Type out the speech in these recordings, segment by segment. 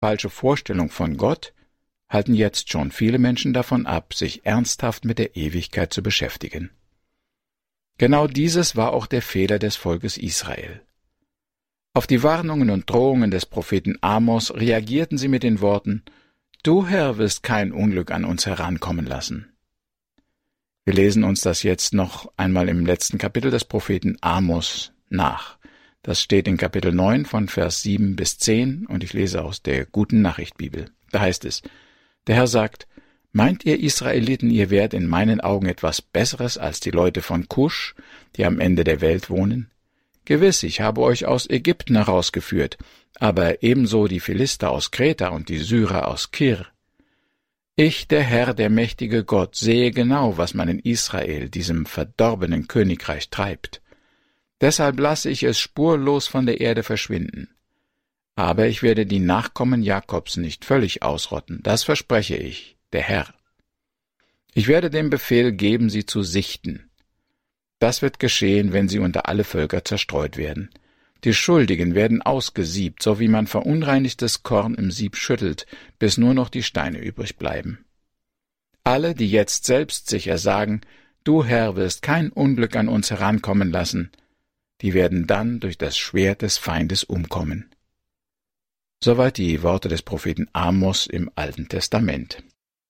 falsche Vorstellung von Gott halten jetzt schon viele Menschen davon ab, sich ernsthaft mit der Ewigkeit zu beschäftigen. Genau dieses war auch der Fehler des Volkes Israel. Auf die Warnungen und Drohungen des Propheten Amos reagierten sie mit den Worten: »Du, Herr, wirst kein Unglück an uns herankommen lassen.« Wir lesen uns das jetzt noch einmal im letzten Kapitel des Propheten Amos nach. Das steht in Kapitel 9 von Vers 7 bis 10 und ich lese aus der Guten Nachricht Bibel. Da heißt es: Der Herr sagt: Meint ihr Israeliten, ihr wärt in meinen Augen etwas Besseres als die Leute von Kusch, die am Ende der Welt wohnen? Gewiss, ich habe euch aus Ägypten herausgeführt, aber ebenso die Philister aus Kreta und die Syrer aus Kir. Ich, der Herr, der mächtige Gott, sehe genau, was man in Israel, diesem verdorbenen Königreich, treibt. Deshalb lasse ich es spurlos von der Erde verschwinden. Aber ich werde die Nachkommen Jakobs nicht völlig ausrotten, das verspreche ich, der Herr. Ich werde den Befehl geben, sie zu sichten. Das wird geschehen, wenn sie unter alle Völker zerstreut werden. Die Schuldigen werden ausgesiebt, so wie man verunreinigtes Korn im Sieb schüttelt, bis nur noch die Steine übrig bleiben. Alle, die jetzt selbstsicher sagen: Du, Herr, wirst kein Unglück an uns herankommen lassen, die werden dann durch das Schwert des Feindes umkommen. Soweit die Worte des Propheten Amos im Alten Testament.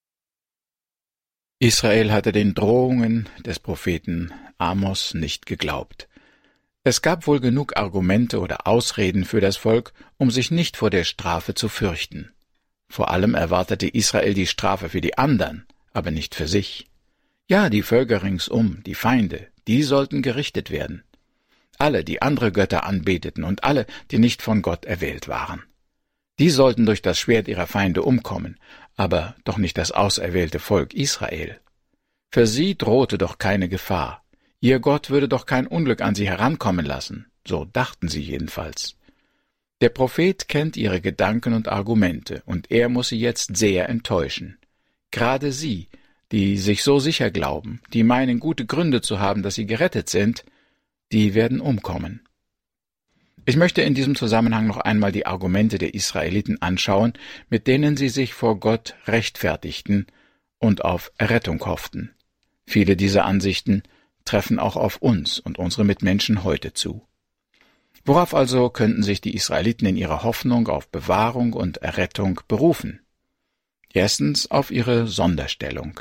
Israel hatte den Drohungen des Propheten Amos nicht geglaubt. Es gab wohl genug Argumente oder Ausreden für das Volk, um sich nicht vor der Strafe zu fürchten. Vor allem erwartete Israel die Strafe für die anderen, aber nicht für sich. Ja, die Völker ringsum, die Feinde, die sollten gerichtet werden. Alle, die andere Götter anbeteten und alle, die nicht von Gott erwählt waren. Die sollten durch das Schwert ihrer Feinde umkommen, aber doch nicht das auserwählte Volk Israel. Für sie drohte doch keine Gefahr. Ihr Gott würde doch kein Unglück an sie herankommen lassen, so dachten sie jedenfalls. Der Prophet kennt ihre Gedanken und Argumente, und er muss sie jetzt sehr enttäuschen. Gerade sie, die sich so sicher glauben, die meinen, gute Gründe zu haben, dass sie gerettet sind, die werden umkommen. Ich möchte in diesem Zusammenhang noch einmal die Argumente der Israeliten anschauen, mit denen sie sich vor Gott rechtfertigten und auf Errettung hofften. Viele dieser Ansichten treffen auch auf uns und unsere Mitmenschen heute zu. Worauf also könnten sich die Israeliten in ihrer Hoffnung auf Bewahrung und Errettung berufen? Erstens auf ihre Sonderstellung.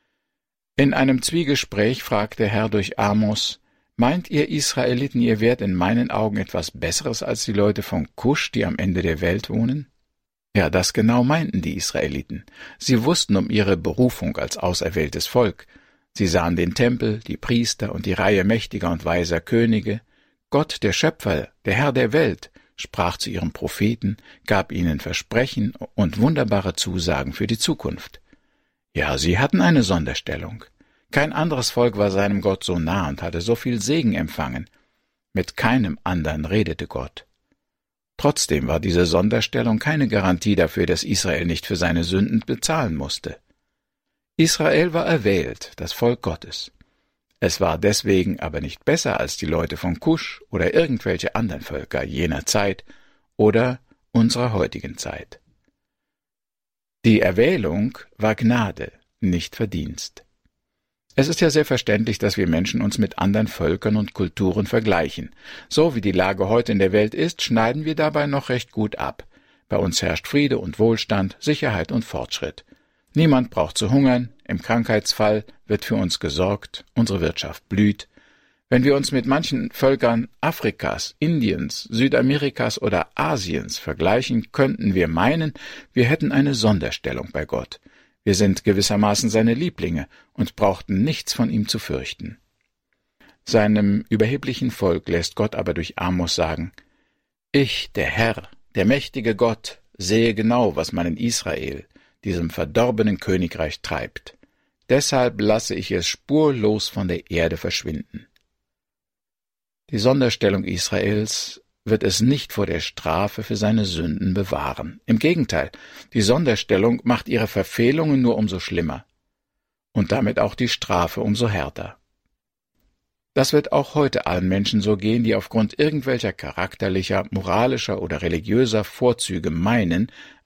In einem Zwiegespräch fragt der Herr durch Amos: Meint ihr Israeliten, ihr wärt in meinen Augen etwas Besseres als die Leute von Kusch, die am Ende der Welt wohnen? Ja, das genau meinten die Israeliten. Sie wussten um ihre Berufung als auserwähltes Volk. Sie sahen den Tempel, die Priester und die Reihe mächtiger und weiser Könige. Gott, der Schöpfer, der Herr der Welt, sprach zu ihren Propheten, gab ihnen Versprechen und wunderbare Zusagen für die Zukunft. Ja, sie hatten eine Sonderstellung. Kein anderes Volk war seinem Gott so nah und hatte so viel Segen empfangen. Mit keinem anderen redete Gott. Trotzdem war diese Sonderstellung keine Garantie dafür, dass Israel nicht für seine Sünden bezahlen musste. Israel war erwählt, das Volk Gottes. Es war deswegen aber nicht besser als die Leute von Kusch oder irgendwelche anderen Völker jener Zeit oder unserer heutigen Zeit. Die Erwählung war Gnade, nicht Verdienst. Es ist ja sehr verständlich, dass wir Menschen uns mit anderen Völkern und Kulturen vergleichen. So wie die Lage heute in der Welt ist, schneiden wir dabei noch recht gut ab. Bei uns herrscht Friede und Wohlstand, Sicherheit und Fortschritt. Niemand braucht zu hungern, im Krankheitsfall wird für uns gesorgt, unsere Wirtschaft blüht. Wenn wir uns mit manchen Völkern Afrikas, Indiens, Südamerikas oder Asiens vergleichen, könnten wir meinen, wir hätten eine Sonderstellung bei Gott. Wir sind gewissermaßen seine Lieblinge und brauchten nichts von ihm zu fürchten. Seinem überheblichen Volk lässt Gott aber durch Amos sagen: Ich, der Herr, der mächtige Gott, sehe genau, was man in Israel, diesem verdorbenen Königreich, treibt. Deshalb lasse ich es spurlos von der Erde verschwinden. Die Sonderstellung Israels wird es nicht vor der Strafe für seine Sünden bewahren. Im Gegenteil, die Sonderstellung macht ihre Verfehlungen nur umso schlimmer und damit auch die Strafe umso härter. Das wird auch heute allen Menschen so gehen, die aufgrund irgendwelcher charakterlicher, moralischer oder religiöser Vorzüge meinen,